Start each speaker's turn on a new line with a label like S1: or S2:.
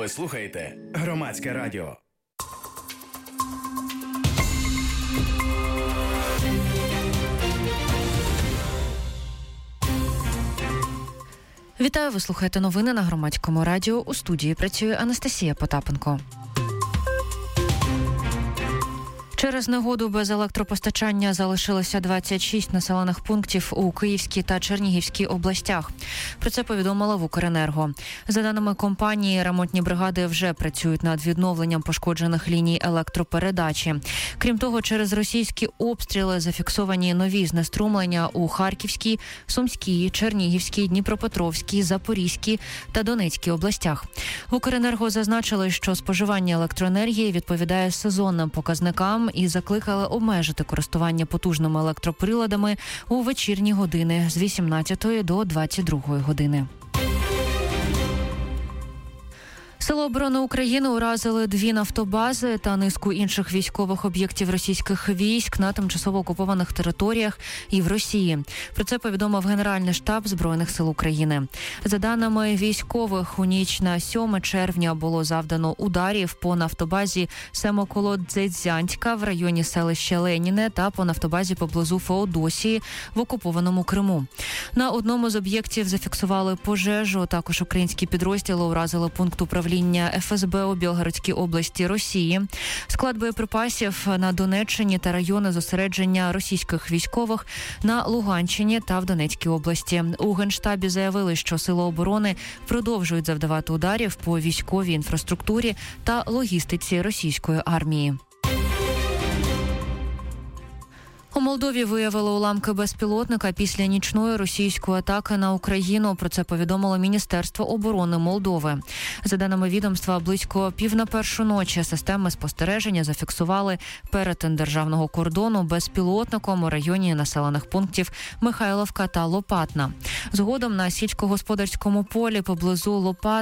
S1: Ви слухаєте Громадське радіо.
S2: Вітаю, ви слухаєте новини на Громадському радіо. У студії працює Анастасія Потапенко. Через негоду без електропостачання залишилося 26 населених пунктів у Київській та Чернігівській областях. Про це повідомила в Укренерго. За даними компанії, ремонтні бригади вже працюють над відновленням пошкоджених ліній електропередачі. Крім того, через російські обстріли зафіксовані нові знеструмлення у Харківській, Сумській, Чернігівській, Дніпропетровській, Запорізькій та Донецькій областях. В Укренерго зазначили, що споживання електроенергії відповідає сезонним показникам і закликали обмежити користування потужними електроприладами у вечірні години з 18 до 22 години. Сили оборони України уразили 2 нафтобази та низку інших військових об'єктів російських військ на тимчасово окупованих територіях і в Росії. Про це повідомив Генеральний штаб Збройних сил України. За даними військових, у ніч на 7 червня було завдано ударів по нафтобазі Семоколодзянська в районі селища Леніне та по нафтобазі поблизу Феодосії в окупованому Криму. На одному з об'єктів зафіксували пожежу. Також українські підрозділи уразили пункт управління ФСБ у Білгородській області Росії, склад боєприпасів на Донеччині та райони зосередження російських військових на Луганщині та в Донецькій області. У Генштабі заявили, що сили оборони продовжують завдавати ударів по військовій інфраструктурі та логістиці російської армії. У Молдові виявили уламки безпілотника після нічної російської атаки на Україну. Про це повідомило Міністерство оборони Молдови. За даними відомства, близько 1:30 ночі системи спостереження зафіксували перетин державного кордону безпілотником у районі населених пунктів Михайловка та Лопатна. Згодом на сільськогосподарському полі поблизу Лопатна